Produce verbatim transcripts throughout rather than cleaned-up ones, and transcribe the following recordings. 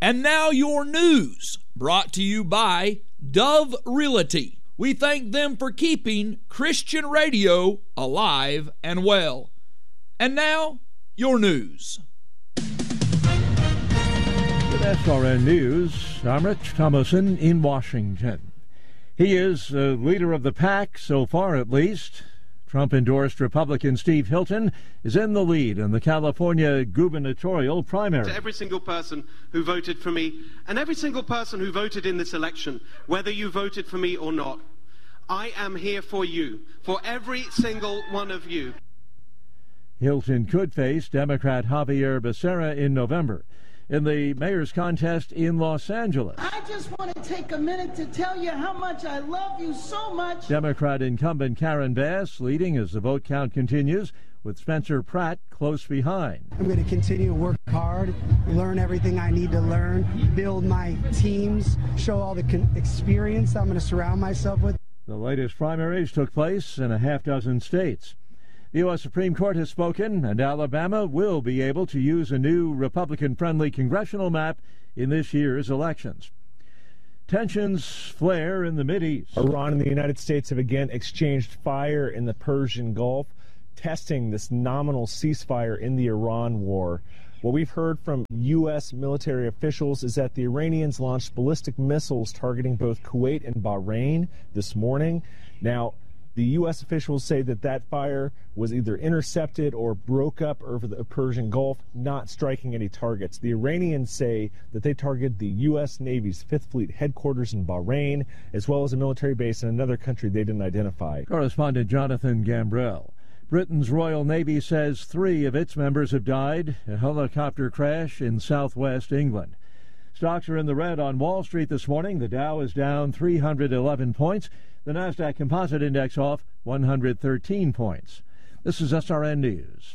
And now your news, brought to you by Dove Realty. We thank them for keeping Christian radio alive and well. And now, your news. With S R N News, I'm Rich Thomason in Washington. He is the leader of the pack, so far at least. Trump-endorsed Republican Steve Hilton is in the lead in the California gubernatorial primary. To every single person who voted for me, and every single person who voted in this election, whether you voted for me or not, I am here for you, for every single one of you. Hilton could face Democrat Javier Becerra in November in the mayor's contest in Los Angeles. I just want to take a minute to tell you how much I love you so much. Democrat incumbent Karen Bass leading as the vote count continues, with Spencer Pratt close behind. I'm going to continue to work hard, learn everything I need to learn, build my teams, show all the con- experience I'm going to surround myself with. The latest primaries took place in a half dozen states. The U S Supreme Court has spoken, and Alabama will be able to use a new Republican-friendly congressional map in this year's elections. Tensions flare in the Mideast. Iran and the United States have again exchanged fire in the Persian Gulf, testing this nominal ceasefire in the Iran war. What we've heard from U S military officials is that the Iranians launched ballistic missiles targeting both Kuwait and Bahrain this morning. Now, the U S officials say that that fire was either intercepted or broke up over the Persian Gulf, not striking any targets. The Iranians say that they targeted the U S Navy's Fifth Fleet headquarters in Bahrain, as well as a military base in another country they didn't identify. Correspondent Jonathan Gambrell. Britain's Royal Navy says three of its members have died in a helicopter crash in southwest England. Stocks are in the red on Wall Street this morning. The Dow is down three hundred eleven points. The Nasdaq Composite Index off one hundred thirteen points. This is S R N News.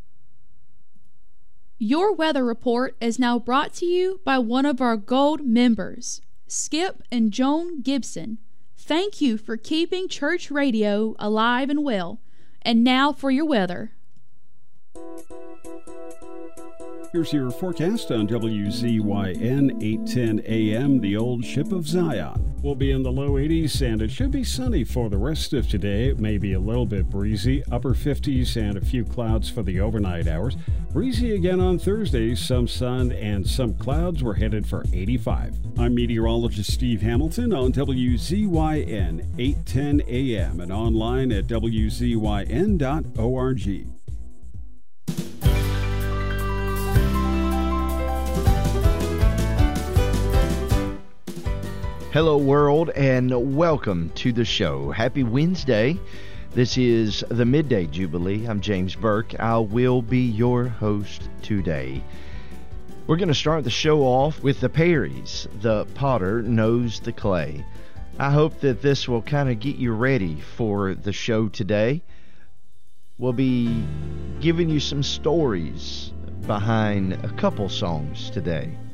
Your weather report is now brought to you by one of our Gold members, Skip and Joan Gibson. Thank you for keeping church radio alive and well. And now for your weather. Here's your forecast on W Z Y N eight ten A M, the old ship of Zion. We'll be in the low eighties, and it should be sunny for the rest of today. It may be a little bit breezy, upper fifties, and a few clouds for the overnight hours. Breezy again on Thursday, some sun and some clouds. We're headed for eighty-five. I'm meteorologist Steve Hamilton on W Z Y N eight ten A M and online at W Z Y N dot org. Hello, world, and welcome to the show. Happy Wednesday. This is the Midday Jubilee. I'm James Burke. I will be your host today. We're going to start the show off with the Perrys. The potter knows the clay. I hope that this will kind of get you ready for the show today. We'll be giving you some stories behind a couple songs today.